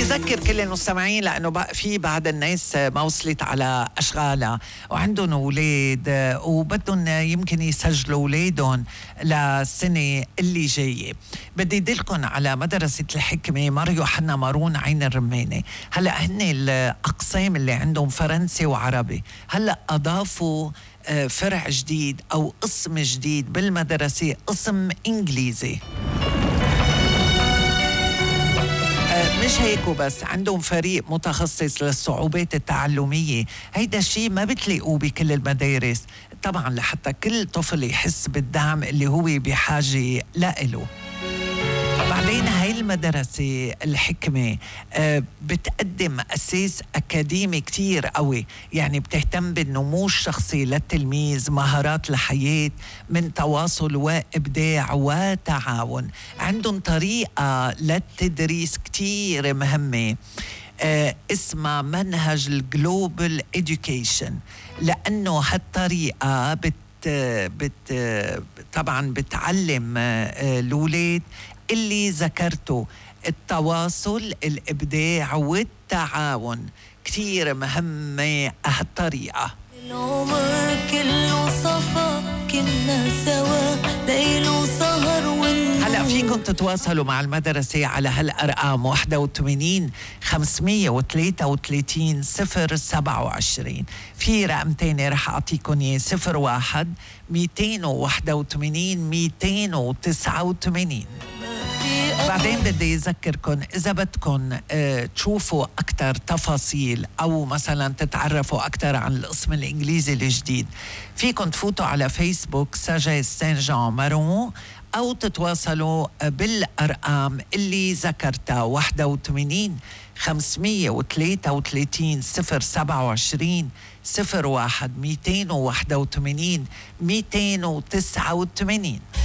بذكر كل المستمعين لأنه في بعض الناس ما وصلت على أشغالها وعندهم أولاد وبدهم يمكن يسجلوا أولادهم للسنة اللي جاية. بدي دلكن على مدرسة الحكمة مار يوحنا مارون عين الرمانة. هلأ هن الأقسام اللي عندهم فرنسي وعربي، هلأ أضافوا فرع جديد أو قسم جديد بالمدرسة، قسم إنجليزي. مش هيك وبس، عندهم فريق متخصص للصعوبات التعلمية. هيدا الشيء ما بتلاقوه بكل المدارس طبعا، لحتى كل طفل يحس بالدعم اللي هو بحاجة لإله. بعدين هاي المدرسة الحكمة بتقدم أساس أكاديمي كتير قوي، يعني بتهتم بالنمو الشخصي للتلميذ، مهارات الحياة من تواصل وإبداع وتعاون. عندهم طريقة للتدريس كتير مهمة اسمها منهج الجلوبال إديوكيشن، لأنه هالطريقة طبعا بتعلم الأولاد اللي ذكرته، التواصل، الإبداع والتعاون. كتير مهمة هالطريقة. العمر كله صفا كنا سوا ليل وسهر. هلأ فيكم تتواصلوا مع المدرسة على هالأرقام 81 533 027. في رقم تاني رح أعطيكم إياه 01 281 289. بعدين بدي أذكركم إذا بدكم تشوفوا أكتر تفاصيل أو مثلا تتعرفوا أكتر عن القسم الإنجليزي الجديد، فيكم تفوتوا على فيسبوك ساجيس سان جان مارون، أو تتواصلوا بالأرقام اللي ذكرتها 81 533 027 01 281 289.